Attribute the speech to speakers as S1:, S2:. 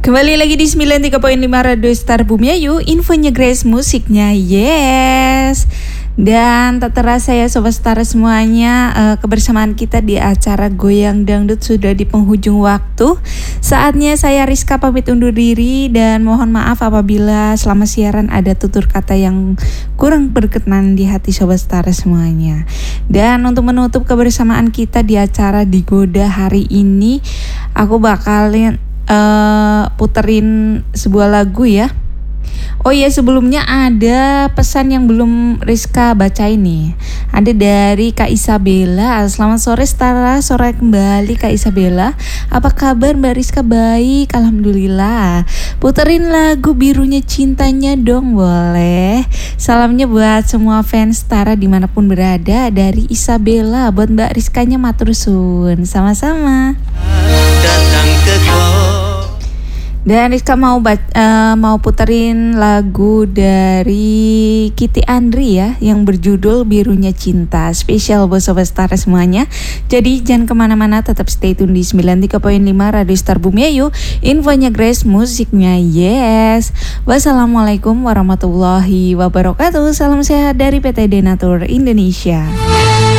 S1: Kembali lagi di 93.5 Radio Star Bumi Ayu. Infonya Grace, musiknya yes. Dan tak terasa ya Sobat Star semuanya, kebersamaan kita di acara Goyang Dangdut sudah di penghujung waktu. Saatnya saya Rizka pamit undur diri dan mohon maaf apabila selama siaran ada tutur kata yang kurang berkenan di hati Sobat Star semuanya. Dan untuk menutup kebersamaan kita di acara Digoda hari ini, aku bakalin puterin sebuah lagu ya. Oh iya, sebelumnya ada pesan yang belum Rizka baca ini. Ada dari Kak Isabella. Selamat sore Stara, sore kembali Kak Isabella. Apa kabar Mbak Rizka? Baik, alhamdulillah. Puterin lagu Birunya Cintanya dong, boleh. Salamnya buat semua fans Stara dimanapun berada, dari Isabella. Buat Mbak Rizkanya matur suwun. Sama-sama. Datang ke Dan Rizka mau puterin lagu dari Kitty Andri ya, yang berjudul Birunya Cinta. Spesial buat Sobat Star semuanya. Jadi jangan kemana-mana, tetap stay tune di 93.5 Radio Star Bumi Ayu. Infonya Grace, musiknya yes. Wassalamualaikum warahmatullahi wabarakatuh. Salam sehat dari PT Denatur Indonesia.